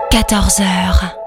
14h.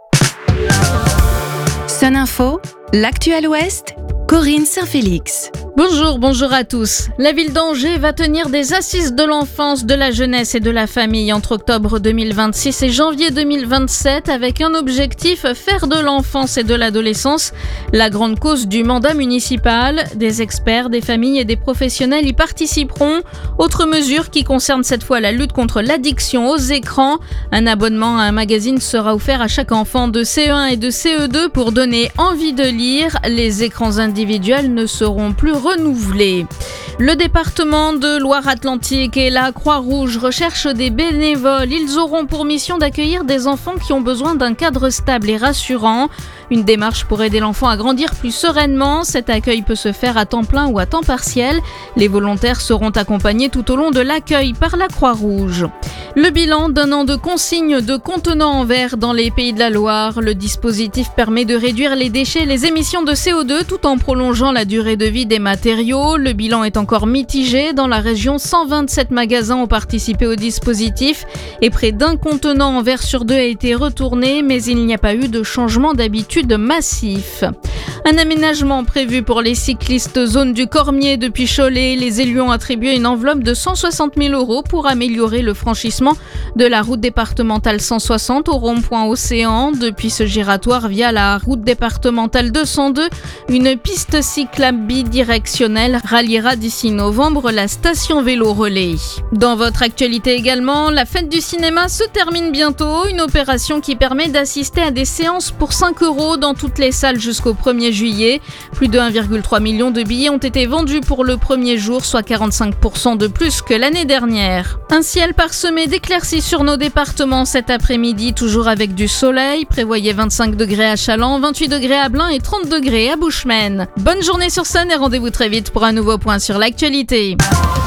Sun Info, l'actuel Ouest, Corinne Saint-Félix. Bonjour à tous. La ville d'Angers va tenir des assises de l'enfance, de la jeunesse et de la famille entre octobre 2026 et janvier 2027 avec un objectif, faire de l'enfance et de l'adolescence la grande cause du mandat municipal. Des experts, des familles et des professionnels y participeront. Autre mesure qui concerne cette fois la lutte contre l'addiction aux écrans. Un abonnement à un magazine sera offert à chaque enfant de CE1 et de CE2 pour donner envie de lire. Les écrans individuels ne seront plus renouvelés. Le département de Loire-Atlantique et la Croix-Rouge recherchent des bénévoles. Ils auront pour mission d'accueillir des enfants qui ont besoin d'un cadre stable et rassurant. Une démarche pour aider l'enfant à grandir plus sereinement. Cet accueil peut se faire à temps plein ou à temps partiel. Les volontaires seront accompagnés tout au long de l'accueil par la Croix-Rouge. Le bilan d'un an de consigne de contenants en verre dans les Pays de la Loire. Le dispositif permet de réduire les déchets et les émissions de CO2 tout en prolongeant la durée de vie des matériaux. Le bilan est encore mitigé. Dans la région, 127 magasins ont participé au dispositif et près d'un contenant en verre sur deux a été retourné, mais il n'y a pas eu de changement d'habitude massif. Un aménagement prévu pour les cyclistes zone du Cormier depuis Cholet. Les élus ont attribué une enveloppe de 160 000 € pour améliorer le franchissement de la route départementale 160 au rond-point Océan. Depuis ce giratoire via la route départementale 202, une piste cyclable bidirectionnelle ralliera d'ici novembre la station vélo relais. Dans votre actualité également, la fête du cinéma se termine bientôt. Une opération qui permet d'assister à des séances pour 5 € dans toutes les salles jusqu'au 1er juillet. Plus de 1,3 million de billets ont été vendus pour le premier jour, soit 45% de plus que l'année dernière. Un ciel parsemé d'éclaircies sur nos départements cet après-midi, toujours avec du soleil. Prévoyez 25 degrés à Challans, 28 degrés à Blain et 30 degrés à Bushman. Bonne journée sur Sun et rendez-vous très vite pour un nouveau point sur l'actualité.